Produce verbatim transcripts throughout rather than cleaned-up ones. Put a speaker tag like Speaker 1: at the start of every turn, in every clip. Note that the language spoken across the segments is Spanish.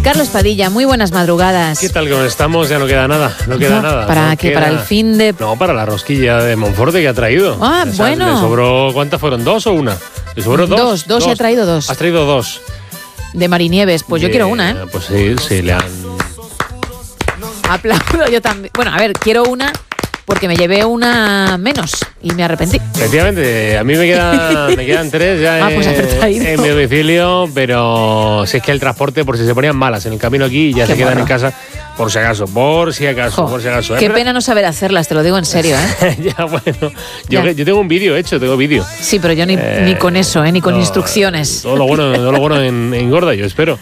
Speaker 1: Carlos Padilla, muy buenas madrugadas.
Speaker 2: ¿Qué tal? ¿Cómo estamos? Ya no queda nada, no queda
Speaker 1: no,
Speaker 2: nada.
Speaker 1: ¿Para
Speaker 2: no
Speaker 1: qué?
Speaker 2: Queda...
Speaker 1: ¿Para el fin de...?
Speaker 2: No, para la rosquilla de Monforte que ha traído.
Speaker 1: Ah,
Speaker 2: o sea,
Speaker 1: bueno.
Speaker 2: ¿Le sobró cuántas fueron? ¿Dos o una? ¿Le sobró dos?
Speaker 1: Dos, dos, y ha traído dos.
Speaker 2: Has traído dos.
Speaker 1: De Marinieves, pues yo
Speaker 2: De...
Speaker 1: quiero una, ¿eh?
Speaker 2: Pues sí, sí, le han...
Speaker 1: Aplaudo yo también. Bueno, a ver, quiero una... porque me llevé una menos y me arrepentí.
Speaker 2: Efectivamente, a mí me, queda, me quedan tres ya
Speaker 1: ah, pues
Speaker 2: en, en mi domicilio, pero si es que el transporte, por si se ponían malas en el camino aquí, ya
Speaker 1: Qué
Speaker 2: se quedan
Speaker 1: morro.
Speaker 2: en casa, por si acaso, por si acaso,
Speaker 1: Jo,
Speaker 2: por si acaso.
Speaker 1: Qué
Speaker 2: ¿eh?
Speaker 1: pena no saber hacerlas, te lo digo en serio, ¿eh?
Speaker 2: ya, bueno,
Speaker 1: Ya.
Speaker 2: Yo, yo tengo un vídeo hecho, tengo vídeo.
Speaker 1: Sí, pero yo ni,
Speaker 2: Eh,
Speaker 1: ni con eso, ¿eh? Ni con
Speaker 2: no,
Speaker 1: instrucciones.
Speaker 2: Todo lo bueno, todo lo bueno en, engorda, yo espero.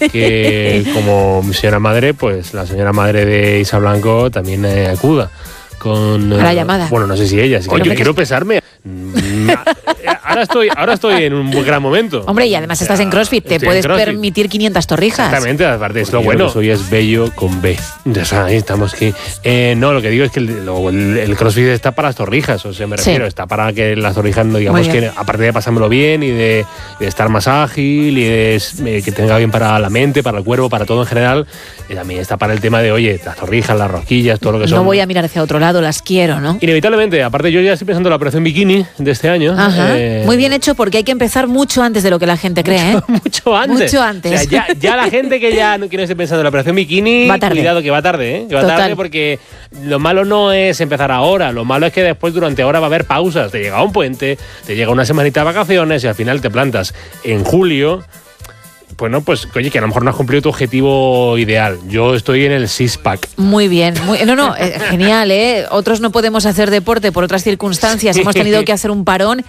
Speaker 2: Que como mi señora madre, pues la señora madre de Isa Blanco también eh, acuda. Con,
Speaker 1: A la llamada.
Speaker 2: Bueno, no sé si ella. Si
Speaker 1: Pero
Speaker 2: yo
Speaker 1: me-
Speaker 2: quiero pesarme. Mm, ahora estoy, ahora estoy en un gran momento.
Speaker 1: Hombre, y además estás en CrossFit, te
Speaker 2: Estoy en
Speaker 1: puedes
Speaker 2: CrossFit.
Speaker 1: permitir quinientas torrijas.
Speaker 2: Exactamente, aparte es lo bueno. Soy es bello con B. O sea, ahí estamos que. Eh, no, lo que digo es que el, lo- el- el CrossFit está para las torrijas, o sea, me
Speaker 1: Sí.
Speaker 2: refiero, está para que las torrijas, no digamos
Speaker 1: Muy bien.
Speaker 2: que, aparte de pasármelo bien y de, de estar más ágil y de eh, que tenga bien para la mente, para el cuerpo, para todo en general, y también está para el tema de, oye, las torrijas, las rosquillas, todo lo que son.
Speaker 1: No voy a mirar hacia otro lado, las quiero, ¿no?
Speaker 2: Inevitablemente, aparte yo ya estoy pensando en la operación bikini de este año.
Speaker 1: Ajá.
Speaker 2: eh,
Speaker 1: Muy bien hecho porque hay que empezar mucho antes de lo que la gente cree, ¿eh?
Speaker 2: Mucho antes.
Speaker 1: Mucho antes.
Speaker 2: O sea, ya, ya la gente que ya no quiere estar pensando en la operación bikini,
Speaker 1: Va tarde.
Speaker 2: cuidado que va tarde, ¿eh? Que va
Speaker 1: Total.
Speaker 2: tarde porque lo malo no es empezar ahora, lo malo es que después durante ahora va a haber pausas. Te llega un puente, te llega una semanita de vacaciones y al final te plantas en julio. Bueno, pues oye, que a lo mejor no has cumplido tu objetivo ideal. Yo estoy en el six-pack.
Speaker 1: Muy bien. Muy, no, no, eh, genial, ¿eh? Otros no podemos hacer deporte por otras circunstancias. Hemos tenido que hacer un parón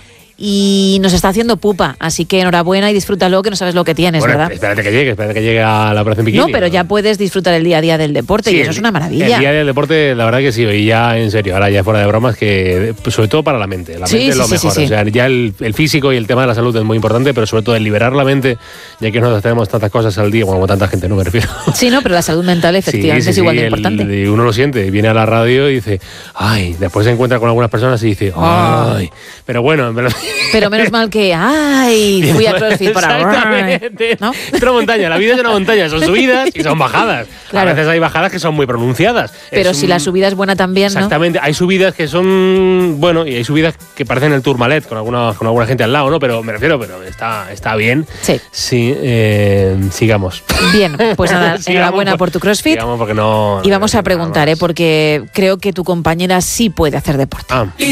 Speaker 1: y nos está haciendo pupa. Así que enhorabuena y disfrútalo, que no sabes lo que tienes,
Speaker 2: Bueno,
Speaker 1: ¿verdad?
Speaker 2: espérate que llegue, espérate que llegue a la operación bikini.
Speaker 1: No, pero ya puedes disfrutar el día a día del deporte
Speaker 2: Sí,
Speaker 1: y eso es una maravilla.
Speaker 2: El día del deporte, la verdad que sí, y ya en serio, ahora ya fuera de bromas, que pues, sobre todo para la mente. La
Speaker 1: Sí,
Speaker 2: mente es
Speaker 1: sí,
Speaker 2: lo
Speaker 1: sí,
Speaker 2: mejor.
Speaker 1: sí, sí.
Speaker 2: O sea, ya el, el físico y el tema de la salud es muy importante, pero sobre todo el liberar la mente, ya que nosotros tenemos tantas cosas al día, bueno, como tanta gente, no me refiero.
Speaker 1: Sí, no, pero la salud mental efectivamente
Speaker 2: Sí, sí,
Speaker 1: es igual
Speaker 2: sí,
Speaker 1: de
Speaker 2: el-
Speaker 1: importante.
Speaker 2: y uno lo siente, viene a la radio y dice, ay, después se encuentra con algunas personas y dice, ay, pero bueno, pero-
Speaker 1: Pero menos mal que, ay, fui a CrossFit para...
Speaker 2: Exactamente.
Speaker 1: ¿No?
Speaker 2: Es una montaña, la vida es una montaña, son subidas y son bajadas.
Speaker 1: Claro.
Speaker 2: A veces hay bajadas que son muy pronunciadas.
Speaker 1: Pero
Speaker 2: Es
Speaker 1: si
Speaker 2: un-
Speaker 1: la subida es buena también, ¿no?
Speaker 2: Exactamente, hay subidas que son, bueno, y hay subidas que parecen el Tourmalet con alguna, con alguna gente al lado, ¿no? Pero me refiero, pero está, está bien.
Speaker 1: Sí.
Speaker 2: Sí, eh, sigamos.
Speaker 1: Bien, pues nada,
Speaker 2: Sigamos
Speaker 1: enhorabuena por tu CrossFit.
Speaker 2: Sigamos porque no...
Speaker 1: Y vamos
Speaker 2: no
Speaker 1: a preguntar, ¿eh? Porque creo que tu compañera sí puede hacer deporte.
Speaker 2: Ah.